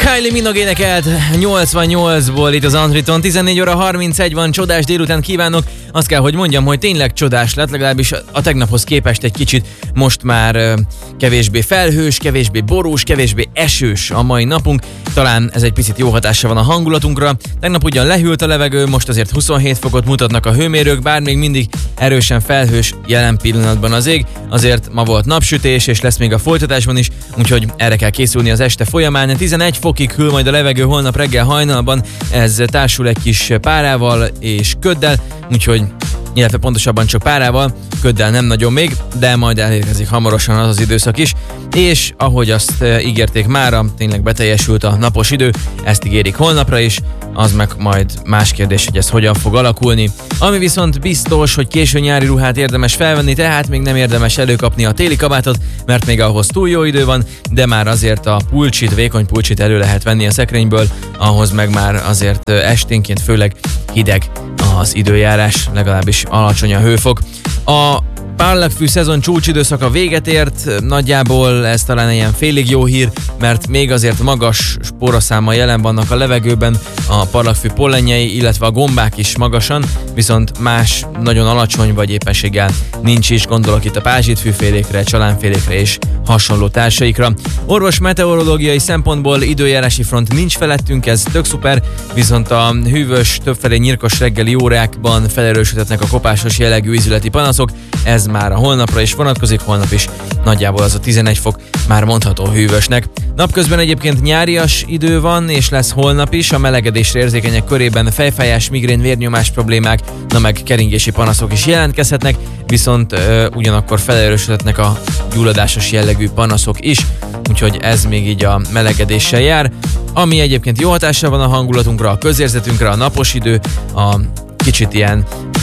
Kylie Minogue énekelt 88-ból itt az Antriton. 14 óra 31 van, csodás délután kívánok. Azt kell, hogy mondjam, hogy tényleg csodás lett, legalábbis a tegnaphoz képest egy kicsit most már kevésbé felhős, kevésbé borús, kevésbé esős a mai napunk. Talán ez egy picit jó hatása van a hangulatunkra. Tegnap ugyan lehűlt a levegő, most azért 27 fokot mutatnak a hőmérők, bár még mindig erősen felhős jelen pillanatban az ég. Azért ma volt napsütés, és lesz még a folytatásban is, úgyhogy erre kell készülni az este folyamán. 11 fokig hűl majd a levegő holnap reggel hajnalban, ez társul egy kis párával és köddel, úgyhogy illetve pontosabban csak párával, köddel nem nagyon még, de majd elérkezik hamarosan az időszak is, és ahogy azt ígérték mára, tényleg beteljesült a napos idő, ezt ígérik holnapra is, az meg majd más kérdés, hogy ez hogyan fog alakulni. Ami viszont biztos, hogy késő nyári ruhát érdemes felvenni, tehát még nem érdemes előkapni a téli kabátot, mert még ahhoz túl jó idő van, de már azért a pulcsit, vékony pulcsit elő lehet venni a szekrényből, ahhoz meg már azért esténként főleg hideg az időjárás, legalábbis alacsony a hőfok. A parlagfű szezon csúcsidőszaka véget ért, nagyjából ez talán ilyen félig jó hír, mert még azért magas spóraszámmal jelen vannak a levegőben a parlagfű pollenjei, illetve a gombák is magasan, viszont más nagyon alacsony vagy éppenséggel nincs is, gondolok itt a pázsitfűfélékre, csalánfélékre és hasonló társaikra. Orvos meteorológiai szempontból időjárási front nincs felettünk, ez tök szuper, viszont a hűvös, többfelé nyírkos reggeli órákban felerősödhetnek a kopásos jellegű ízületi panaszok, ez már a holnapra is vonatkozik, holnap is nagyjából az a 11 fok már mondható hűvösnek. Napközben egyébként nyárias idő van, és lesz holnap is, a melegedésre érzékenyek körében fejfájás, migrén, vérnyomás problémák, na meg keringési panaszok is jelentkezhetnek, viszont ugyanakkor felerősödhetnek a gyulladásos jellegű panaszok is, úgyhogy ez még így a melegedéssel jár. Ami egyébként jó hatással van a hangulatunkra, a közérzetünkre, a napos idő, a kicsit ilyen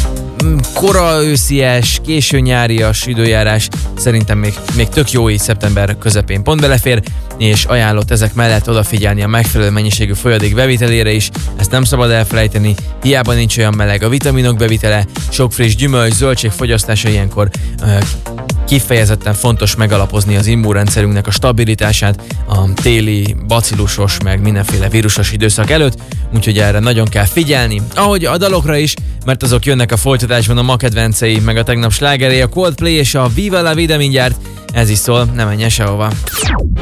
kora őszies, késő nyárias időjárás szerintem még tök jó így szeptember közepén pont belefér, és ajánlott ezek mellett odafigyelni a megfelelő mennyiségű folyadék bevitelére is, ezt nem szabad elfelejteni, hiába nincs olyan meleg a vitaminok bevitele, sok friss gyümölcs, zöldség fogyasztása ilyenkor kifejezetten fontos megalapozni az immunrendszerünknek a stabilitását a téli, bacillusos, meg mindenféle vírusos időszak előtt, úgyhogy erre nagyon kell figyelni. Ahogy a dalokra is, mert azok jönnek a folytatásban, a ma kedvencei, meg a tegnap slágeré, a Coldplay és a Viva la Vida mindjárt, ez is szól, ne menjen sehova.